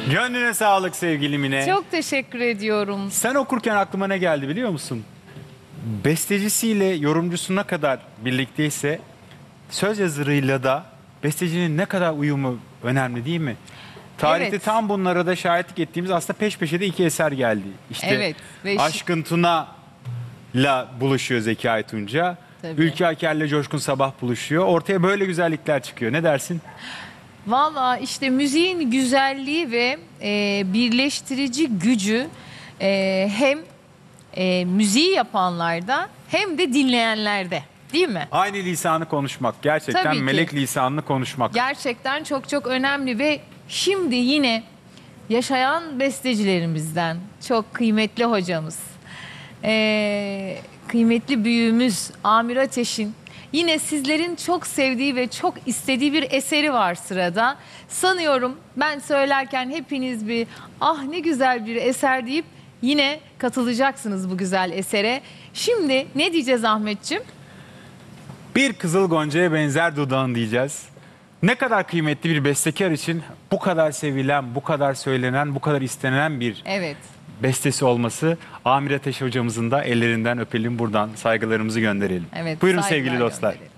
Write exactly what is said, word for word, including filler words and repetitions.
Gönlüne sağlık sevgili Mine. Çok teşekkür ediyorum. Sen okurken aklıma ne geldi biliyor musun? Bestecisiyle yorumcusuna kadar birlikteyse söz yazarıyla da bestecinin ne kadar uyumu önemli değil mi? Tarihte Evet. tam bunlara da şahitlik ettiğimiz aslında peş peşe de iki eser geldi. İşte Evet, ve- Aşkın Tuna'la buluşuyor Zeki Aytunca. Tabii. Ülke Aker'le Coşkun Sabah buluşuyor. Ortaya böyle güzellikler çıkıyor. Ne dersin? Valla işte müziğin güzelliği ve e, birleştirici gücü e, hem e, müziği yapanlarda hem de dinleyenlerde, değil mi? Aynı lisanı konuşmak. Gerçekten Tabii ki. melek lisanını konuşmak. Gerçekten çok çok önemli ve şimdi yine yaşayan bestecilerimizden çok kıymetli hocamız, e, kıymetli büyüğümüz Amir Ateş'in yine sizlerin çok sevdiği ve çok istediği bir eseri var sırada. Sanıyorum ben söylerken hepiniz bir ah ne güzel bir eser deyip yine katılacaksınız bu güzel esere. Şimdi ne diyeceğiz Ahmetciğim? Bir kızıl goncaya benzer dudağın diyeceğiz. Ne kadar kıymetli bir bestekar için bu kadar sevilen, bu kadar söylenen, bu kadar istenen bir Evet. bestesi olması. Amir Ateş hocamızın da ellerinden öpelim buradan saygılarımızı gönderelim. Evet, Buyurun saygılar sevgili dostlar. gönderelim.